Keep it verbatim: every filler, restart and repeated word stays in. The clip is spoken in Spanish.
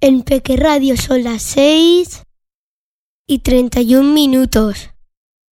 En Peque Radio son las seis y treinta y un minutos.